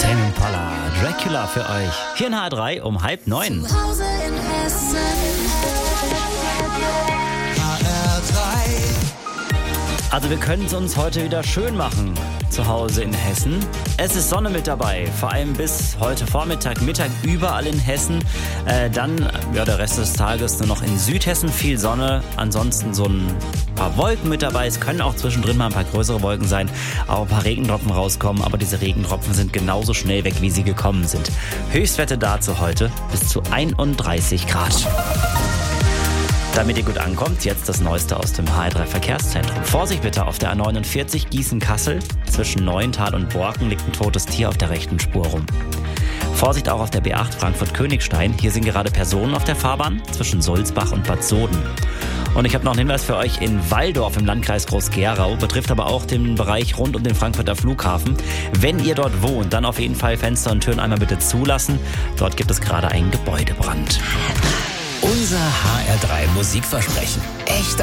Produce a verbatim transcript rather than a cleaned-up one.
Tame Impala, Dracula für euch. Hier in H drei um halb neun. Zu Hause in Hessen. H R drei. Also wir können es uns heute wieder schön machen zu Hause in Hessen. Es ist Sonne mit dabei, vor allem bis heute Vormittag, Mittag überall in Hessen. Äh, dann, ja, der Rest des Tages nur noch in Südhessen viel Sonne. Ansonsten so ein paar Wolken mit dabei. Es können auch zwischendrin mal ein paar größere Wolken sein, auch ein paar Regentropfen rauskommen. Aber diese Regentropfen sind genauso schnell weg, wie sie gekommen sind. Höchstwerte dazu heute bis zu einunddreißig Grad. Damit ihr gut ankommt, jetzt das Neueste aus dem H R drei Verkehrszentrum. Vorsicht bitte auf der A neunundvierzig Gießen-Kassel. Zwischen Neuental und Borken liegt ein totes Tier auf der rechten Spur rum. Vorsicht auch auf der B acht Frankfurt-Königstein. Hier sind gerade Personen auf der Fahrbahn zwischen Sulzbach und Bad Soden. Und ich habe noch einen Hinweis für euch in Walldorf im Landkreis Groß-Gerau. Betrifft aber auch den Bereich rund um den Frankfurter Flughafen. Wenn ihr dort wohnt, dann auf jeden Fall Fenster und Türen einmal bitte zulassen. Dort gibt es gerade einen Gebäudebrand. Unser H R drei Musikversprechen. Echter